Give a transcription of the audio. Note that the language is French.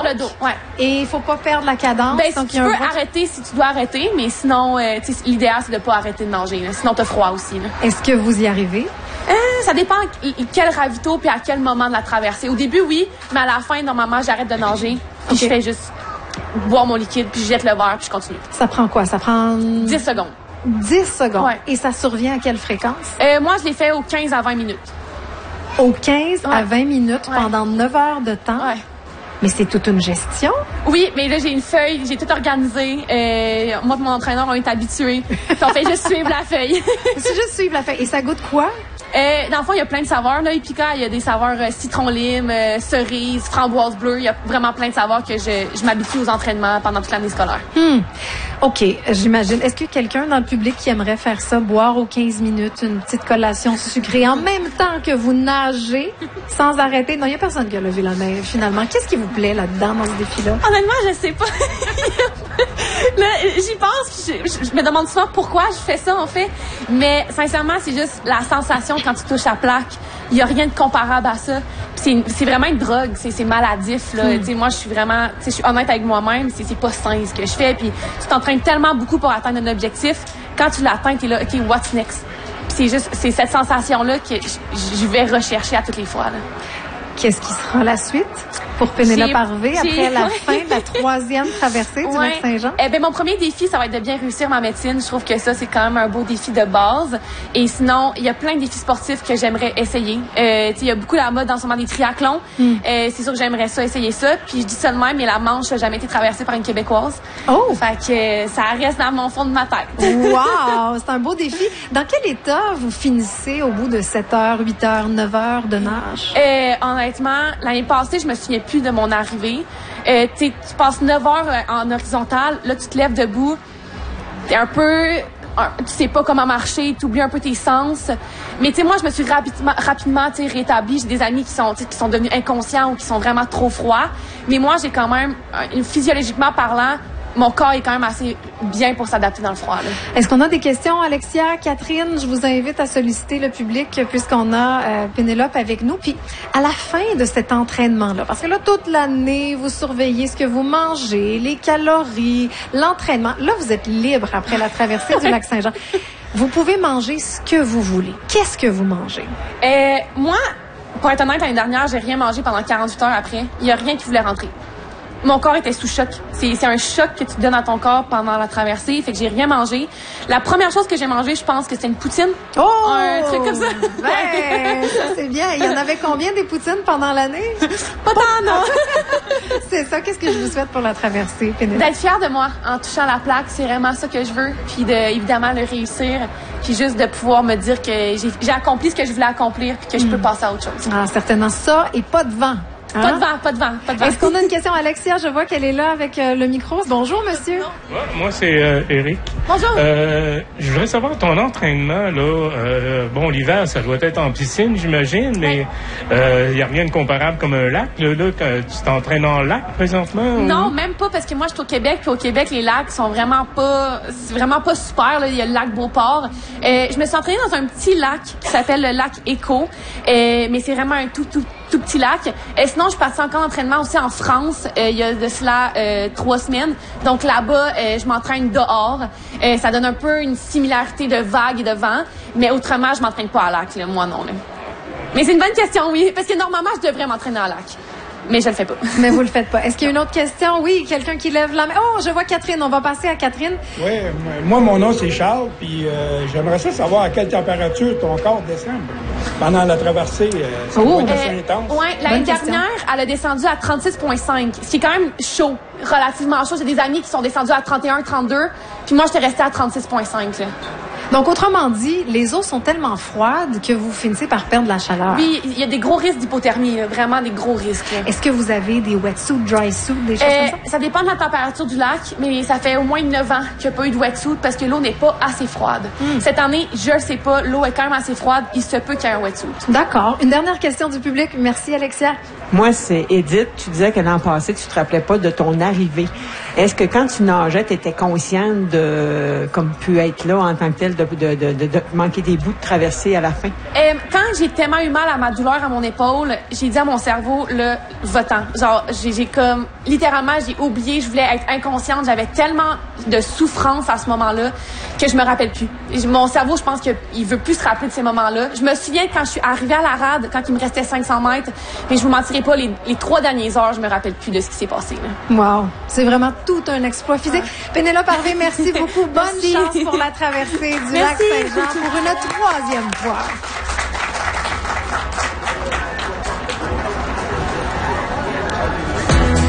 le dos, ouais. Et il faut pas perdre la cadence. Ben, donc tu peux arrêter si tu dois arrêter, mais sinon, l'idéal, c'est de pas arrêter de nager. Là. Sinon, t'as froid aussi. Là. Est-ce que vous y arrivez? Ça dépend quel ravito puis à quel moment de la traversée. Au début, oui, mais à la fin, normalement, j'arrête de nager. Puis je fais juste boire mon liquide, puis je jette le verre, puis je continue. Ça prend quoi? Ça prend... 10 secondes. 10 secondes. Ouais. Et ça survient à quelle fréquence? Moi, je l'ai fait aux 15 à 20 minutes. Aux 15 à 20 minutes pendant 9 heures de temps? Ouais. Mais c'est toute une gestion. Oui, mais là, j'ai une feuille, j'ai tout organisé. Moi et mon entraîneur, on est habitués. On fait juste suivre la feuille. C'est juste suivre la feuille. Et ça goûte quoi? Dans le fond, il y a plein de saveurs. Là, Epica, il y a des saveurs citron-lime, cerise, framboise bleue. Il y a vraiment plein de saveurs que je m'habitue aux entraînements pendant toute l'année scolaire. OK, j'imagine. Est-ce que quelqu'un dans le public qui aimerait faire ça, boire aux 15 minutes une petite collation sucrée en même temps que vous nagez sans arrêter? Non, il n'y a personne qui a levé la main, finalement. Qu'est-ce qui vous plaît là-dedans, dans ce défi-là? Honnêtement, je sais pas. Là, j'y pense. Je me demande souvent pourquoi je fais ça, en fait. Mais sincèrement, c'est juste la sensation quand tu touches la plaque. Il n'y a rien de comparable à ça. C'est vraiment une drogue. C'est maladif. Là. Moi, je suis vraiment... Je suis honnête avec moi-même. C'est pas sain ce que je fais. Puis tu t'entraînes tellement beaucoup pour atteindre un objectif. Quand tu l'atteins, tu es là, OK, what's next? C'est cette sensation-là que je vais rechercher à toutes les fois. Là. Qu'est-ce qui sera la suite pour Pénélope Harvey après la fin de la 3e traversée du lac Saint-Jean? Mon premier défi, ça va être de bien réussir ma médecine. Je trouve que ça, c'est quand même un beau défi de base. Et sinon, il y a plein de défis sportifs que j'aimerais essayer. Il y a beaucoup la mode en ce moment des triathlons. C'est sûr que j'aimerais ça, essayer ça. Puis je dis ça de même, mais la Manche n'a jamais été traversée par une Québécoise. Oh! Fait que ça reste dans mon fond de ma tête. Wow! C'est un beau défi. Dans quel état vous finissez au bout de 7 heures, 8 heures, 9 heures de nage? Honnêtement, l'année passée, je me souviens plus de mon arrivée. Tu passes 9 heures en horizontale, là, tu te lèves debout, t'es un peu... tu sais pas comment marcher, tu oublies un peu tes sens. Mais tu sais, moi, je me suis rapidement rétablie. J'ai des amis qui sont devenus inconscients ou qui sont vraiment trop froids. Mais moi, j'ai quand même, physiologiquement parlant, mon corps est quand même assez bien pour s'adapter dans le froid. Là. Est-ce qu'on a des questions, Alexia, Catherine? Je vous invite à solliciter le public puisqu'on a Pénélope avec nous. Puis, à la fin de cet entraînement-là, parce que là, toute l'année, vous surveillez ce que vous mangez, les calories, l'entraînement. Là, vous êtes libre après la traversée du lac Saint-Jean. Vous pouvez manger ce que vous voulez. Qu'est-ce que vous mangez? Moi, pour être honnête, l'année dernière, j'ai rien mangé pendant 48 heures après. Il n'y a rien qui voulait rentrer. Mon corps était sous choc. C'est un choc que tu donnes à ton corps pendant la traversée. Fait que j'ai rien mangé. La première chose que j'ai mangée, je pense que c'était une poutine. Oh! Un truc comme ça. Ben, ça c'est bien. Il y en avait combien des poutines pendant l'année? Pas tant, non. C'est ça. Qu'est-ce que je vous souhaite pour la traversée, Pénélope? D'être fière de moi en touchant la plaque. C'est vraiment ça que je veux. Puis évidemment, le réussir. Puis juste de pouvoir me dire que j'ai accompli ce que je voulais accomplir puis que je peux passer à autre chose. Ah, certainement ça et pas de vent. Hein? Pas de vent. Est-ce qu'on a une question, Alexia? Je vois qu'elle est là avec le micro. Bonjour, monsieur. Ouais, moi, c'est Eric. Bonjour. Je voudrais savoir ton entraînement, là. L'hiver, ça doit être en piscine, j'imagine, mais il n'y a rien de comparable comme un lac, là, tu t'entraînes en lac présentement? Non, même pas, parce que moi, je suis au Québec, puis au Québec, les lacs sont vraiment pas super, là. Il y a le lac Beauport. Je me suis entraînée dans un petit lac qui s'appelle le lac Éco, mais c'est vraiment un tout petit lac. Sinon, je suis partie encore en entraînement aussi en France. Il y a de cela 3 semaines. Donc là-bas, je m'entraîne dehors. Ça donne un peu une similarité de vagues et de vent. Mais autrement, je m'entraîne pas à lac, là, moi non. Là. Mais c'est une bonne question, oui. Parce que normalement, je devrais m'entraîner à lac. Mais je le fais pas. Mais vous le faites pas. Est-ce qu'il y a une autre question? Oui, quelqu'un qui lève la main. Oh, je vois Catherine. On va passer à Catherine. Oui, moi, mon nom, c'est Charles. Puis j'aimerais ça savoir à quelle température ton corps descend pendant la traversée. Ça doit être assez intense. Oui, l'année dernière, elle a descendu à 36,5. Ce qui est quand même chaud, relativement chaud. J'ai des amis qui sont descendus à 31, 32. Puis moi, j'étais restée à 36,5. Là. Donc, autrement dit, les eaux sont tellement froides que vous finissez par perdre la chaleur. Oui, il y a des gros risques d'hypothermie, là, vraiment des gros risques. Là. Est-ce que vous avez des wetsuits, dry suits, des choses comme ça? Ça dépend de la température du lac, mais ça fait au moins 9 ans qu'il n'y a pas eu de wetsuit parce que l'eau n'est pas assez froide. Cette année, je ne sais pas, l'eau est quand même assez froide, il se peut qu'il y ait un wetsuit. D'accord. Une dernière question du public. Merci, Alexia. Moi, c'est Edith. Tu disais que l'an passé, tu te rappelais pas de ton arrivée. Est-ce que quand tu nageais, tu étais consciente de, comme pu être là en tant que tel, de manquer des bouts de traversée à la fin? Quand j'ai tellement eu mal à ma douleur à mon épaule, j'ai dit à mon cerveau, là, va-t'en. Genre, j'ai comme, littéralement, j'ai oublié, je voulais être inconsciente, j'avais tellement de souffrance à ce moment-là que je me rappelle plus. Mon cerveau, je pense qu'il veut plus se rappeler de ces moments-là. Je me souviens quand je suis arrivée à la rade, quand il me restait 500 mètres, mais je vous mentirai pas, les 3 dernières heures, je me rappelle plus de ce qui s'est passé, là. Wow! C'est vraiment tout un exploit physique. Pénélope Harvey, merci beaucoup. Bonne chance pour la traversée du lac Saint-Jean pour une 3e fois.